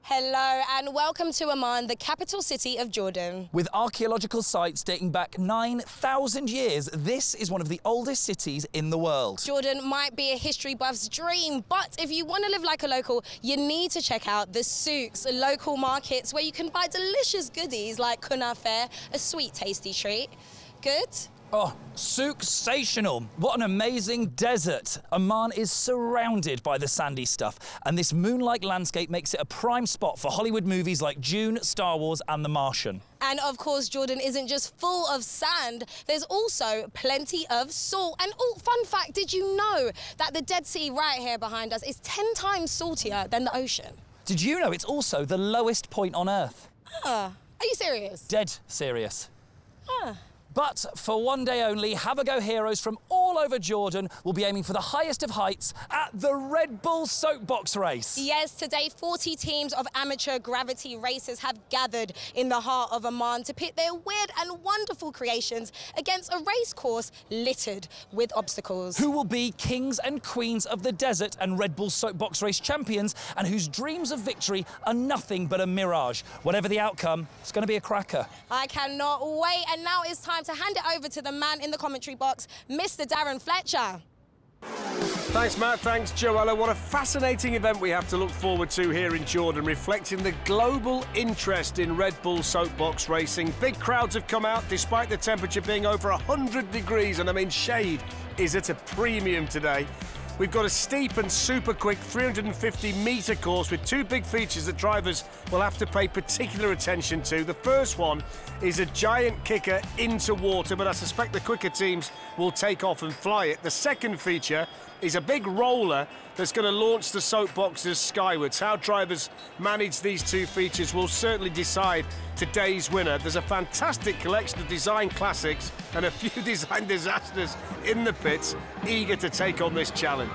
Hello and welcome to Amman, the capital city of Jordan. With archaeological sites dating back 9,000 years, this is one of the oldest cities in the world. Jordan might be a history buff's dream, but if you want to live like a local, you need to check out the souks, local markets where you can buy delicious goodies like kunafe, a sweet tasty treat. Good? Oh, souk-sational. What an amazing desert. Amman is surrounded by the sandy stuff, and this moon-like landscape makes it a prime spot for Hollywood movies like Dune, Star Wars and The Martian. And of course, Jordan isn't just full of sand, there's also plenty of salt. And oh, fun fact, did you know that the Dead Sea right here behind us is 10 times saltier than the ocean? Did you know it's also the lowest point on Earth? Are you serious? Dead serious. But for one day only, Have-A-Go heroes from all over Jordan will be aiming for the highest of heights at the Red Bull Soapbox Race. Yes, today 40 teams of amateur gravity racers have gathered in the heart of Amman to pit their weird and wonderful creations against a race course littered with obstacles. Who will be kings and queens of the desert and Red Bull Soapbox Race champions, and whose dreams of victory are nothing but a mirage. Whatever the outcome, it's going to be a cracker. I cannot wait, and now it's time to hand it over to the man in the commentary box, Mr. Darren Fletcher. Thanks, Matt. Thanks, Joella. What a fascinating event we have to look forward to here in Jordan, reflecting the global interest in Red Bull Soapbox racing. Big crowds have come out, despite the temperature being over 100 degrees, and I mean, shade is at a premium today. We've got a steep and super quick 350-metre course with two big features that drivers will have to pay particular attention to. The first one is a giant kicker into water, but I suspect the quicker teams will take off and fly it. The second feature is a big roller that's going to launch the soapboxes skywards. How drivers manage these two features will certainly decide today's winner. There's a fantastic collection of design classics and a few design disasters in the pits, eager to take on this challenge.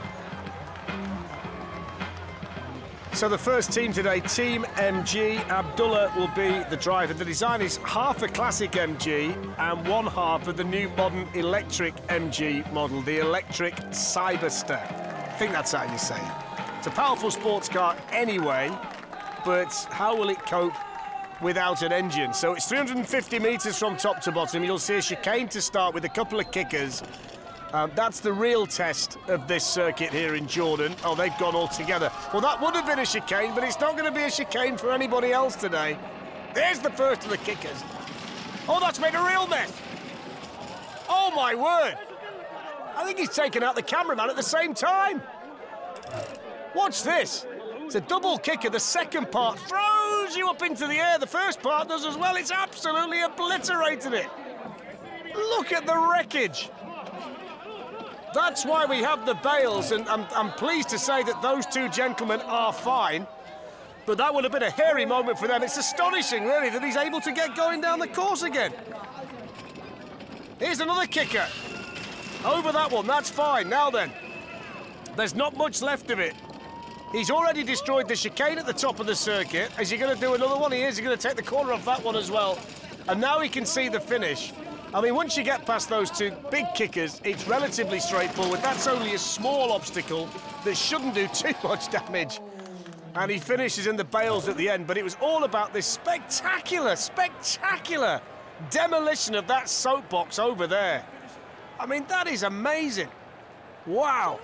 So the first team today, Team MG. Abdullah will be the driver. The design is half a classic MG and one half of the new modern electric MG model, the electric Cyberster. I think that's how you say it. It's a powerful sports car anyway, but how will it cope without an engine? So it's 350 metres from top to bottom. You'll see a chicane to start with a couple of kickers. That's the real test of this circuit here in Jordan. Oh, they've gone all together. Well, that would have been a chicane, but it's not going to be a chicane for anybody else today. There's the first of the kickers. Oh, that's made a real mess. Oh, my word. I think he's taken out the cameraman at the same time. Watch this. It's a double kicker. The second part throws you up into the air. The first part does as well. It's absolutely obliterated it. Look at the wreckage. That's why we have the bails, and I'm pleased to say that those two gentlemen are fine. But that would have been a hairy moment for them. It's astonishing, really, that he's able to get going down the course again. Here's another kicker. Over that one, that's fine. Now then, there's not much left of it. He's already destroyed the chicane at the top of the circuit. Is he going to do another one? He is. He's going to take the corner off that one as well. And now he can see the finish. I mean, once you get past those two big kickers, it's relatively straightforward. That's only a small obstacle that shouldn't do too much damage. And he finishes in the bails at the end, but it was all about this spectacular demolition of that soapbox over there. I mean, that is amazing. Wow.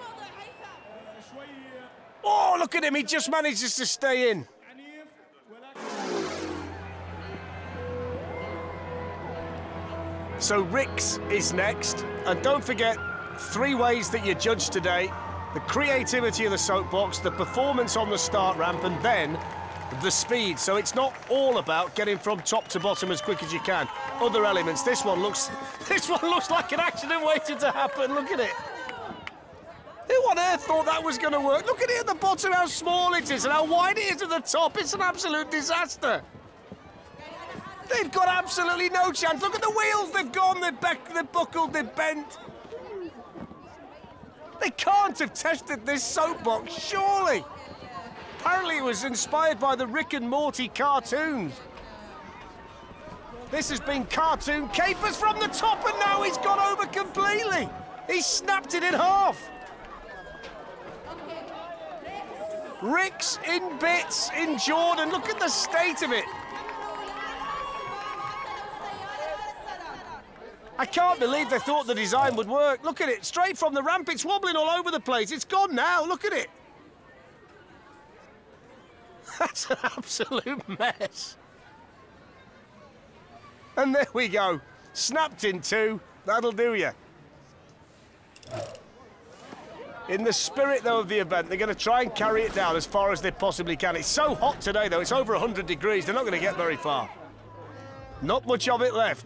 Oh, look at him, he just manages to stay in. So Rix is next, and don't forget 3 ways that you judge today: the creativity of the soapbox, the performance on the start ramp, and then the speed. So it's not all about getting from top to bottom as quick as you can. Other elements. This one looks like an accident waiting to happen. Look at it. Who on earth thought that was going to work? Look at it at the bottom, how small it is, and how wide it is at the top. It's an absolute disaster. They've got absolutely no chance. Look at the wheels. They've gone, they're buckled, they're bent. They can't have tested this soapbox, surely. Apparently it was inspired by the Rick and Morty cartoons. This has been cartoon capers from the top, and now he's gone over completely. He's snapped it in half. Rick's in bits in Jordan. Look at the state of it. I can't believe they thought the design would work. Look at it, straight from the ramp. It's wobbling all over the place. It's gone now. Look at it. That's an absolute mess. And there we go. Snapped in two. That'll do you. In the spirit, though, of the event, they're going to try and carry it down as far as they possibly can. It's so hot today, though. It's over 100 degrees. They're not going to get very far. Not much of it left.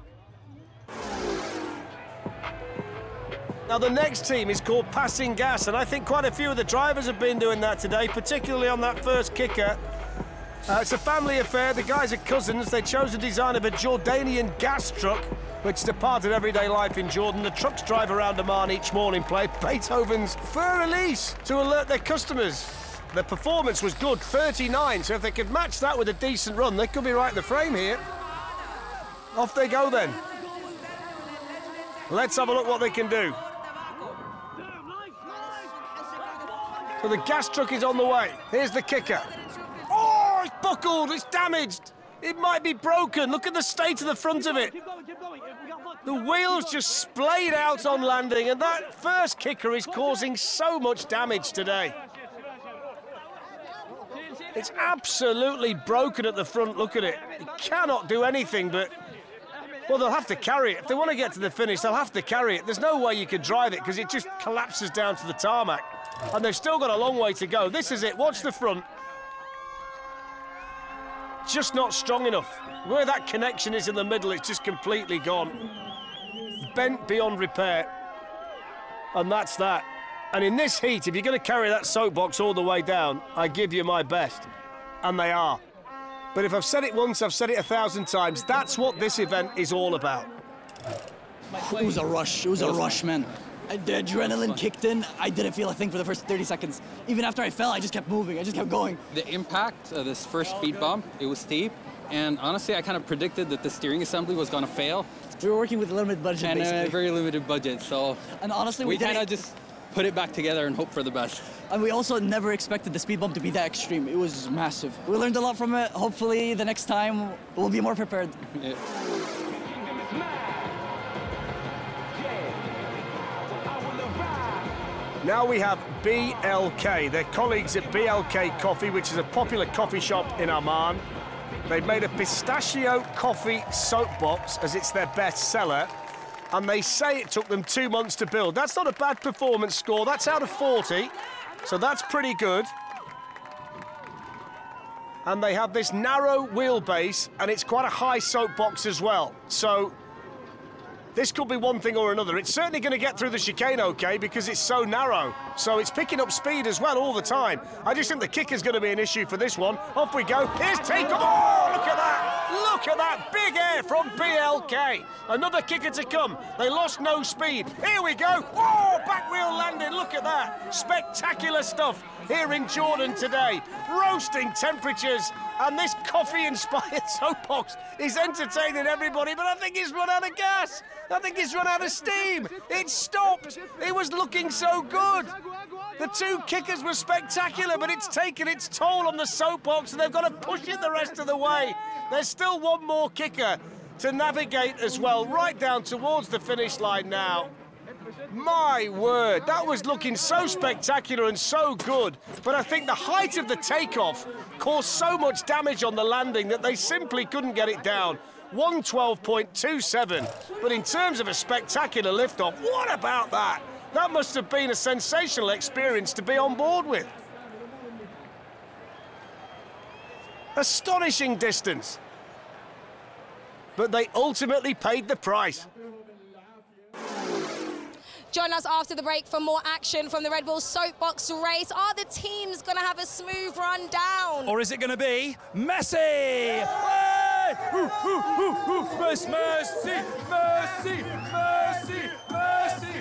Now, the next team is called Passing Gas, and I think quite a few of the drivers have been doing that today, particularly on that first kicker. It's a family affair. The guys are cousins. They chose the design of a Jordanian gas truck, which is a part of everyday life in Jordan. The trucks drive around Amman each morning, play Beethoven's Fur Elise to alert their customers. The performance was good, 39, so if they could match that with a decent run, they could be right in the frame here. Off they go then. Let's have a look what they can do. So the gas truck is on the way. Here's the kicker. Oh, it's buckled, it's damaged. It might be broken. Look at the state of the front of it. The wheels just splayed out on landing, and that first kicker is causing so much damage today. It's absolutely broken at the front. Look at it. It cannot do anything but... Well, they'll have to carry it. If they want to get to the finish, they'll have to carry it. There's no way you could drive it because it just collapses down to the tarmac. And they've still got a long way to go. This is it. Watch the front. Just not strong enough. Where that connection is in the middle, it's just completely gone. Bent beyond repair. And that's that. And in this heat, if you're going to carry that soapbox all the way down, I give you my best. And they are. But if I've said it once, I've said it 1,000 times. That's what this event is all about. It was a rush. It was a rush, man. The adrenaline kicked in. I didn't feel a thing for the first 30 seconds. Even after I fell, I just kept moving. I just kept going. The impact of this first speed bump, it was steep. And honestly, I kind of predicted that the steering assembly was going to fail. We were working with a limited budget, and basically. a very limited budget. So and honestly, we kind of just put it back together and hope for the best. And we also never expected the speed bump to be that extreme. It was massive. We learned a lot from it. Hopefully, the next time, we'll be more prepared. Yeah. Now we have BLK. They're colleagues at BLK Coffee, which is a popular coffee shop in Amman. They've made a pistachio coffee soapbox as it's their best seller, and they say it took them 2 months to build. That's not a bad performance score. That's out of 40, so that's pretty good. And they have this narrow wheelbase, and it's quite a high soapbox as well. So this could be one thing or another. It's certainly going to get through the chicane okay because it's so narrow. So it's picking up speed as well all the time. I just think the kicker's going to be an issue for this one. Off we go. Here's takeoff. Oh, look at that. Look at that. Big air from BLK. Another kicker to come. They lost no speed. Here we go. Oh, back wheel landing. Look at that. Spectacular stuff here in Jordan today. Roasting temperatures. And this coffee-inspired soapbox is entertaining everybody, but I think it's run out of gas. I think it's run out of steam. It stopped. It was looking so good. The two kickers were spectacular, but it's taken its toll on the soapbox, and they've got to push it the rest of the way. There's still one more kicker to navigate as well, right down towards the finish line now. My word, that was looking so spectacular and so good, but I think the height of the takeoff caused so much damage on the landing that they simply couldn't get it down. 112.27, but in terms of a spectacular liftoff, what about that? That must have been a sensational experience to be on board with. Astonishing distance. But they ultimately paid the price. Join us after the break for more action from the Red Bull Soapbox race. Are the teams going to have a smooth run down? Or is it going to be Messi? Hey! Mercy, mercy, mercy, mercy, mercy.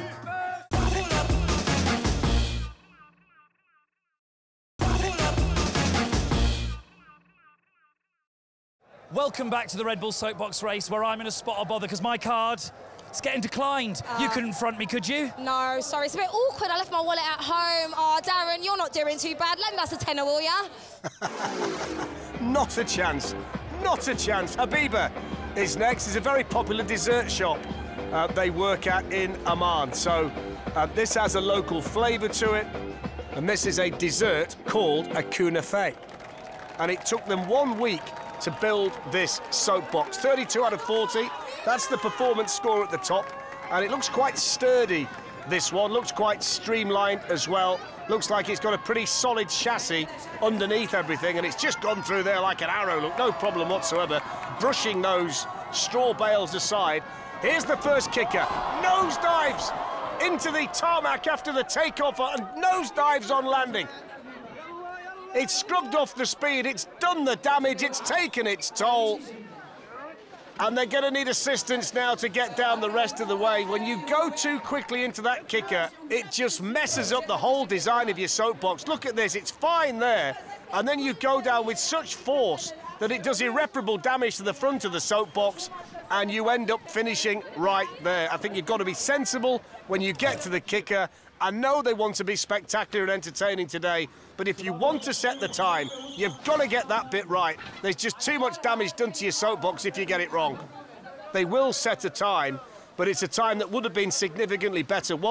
Welcome back to the Red Bull Soapbox race, where I'm in a spot of bother because my card It's getting declined. You couldn't front me, could you? No, sorry, it's a bit awkward. I left my wallet at home. Oh, Darren, you're not doing too bad. Lend us a tenner, will ya? Not a chance. Not a chance. Habiba is next. It's a very popular dessert shop they work at in Amman. So this has a local flavour to it. And this is a dessert called a kunafe. And it took them 1 week to build this soapbox. 32 out of 40. That's the performance score at the top. And it looks quite sturdy, this one. Looks quite streamlined as well. Looks like it's got a pretty solid chassis underneath everything, and it's just gone through there like an arrow. Look, no problem whatsoever. Brushing those straw bales aside. Here's the first kicker. Nosedives into the tarmac after the takeoff, and nosedives on landing. It's scrubbed off the speed, it's done the damage, it's taken its toll. And they're going to need assistance now to get down the rest of the way. When you go too quickly into that kicker, it just messes up the whole design of your soapbox. Look at this, it's fine there. And then you go down with such force that it does irreparable damage to the front of the soapbox, and you end up finishing right there. I think you've got to be sensible when you get to the kicker. I know they want to be spectacular and entertaining today, but if you want to set the time, you've got to get that bit right. There's just too much damage done to your soapbox if you get it wrong. They will set a time, but it's a time that would have been significantly better.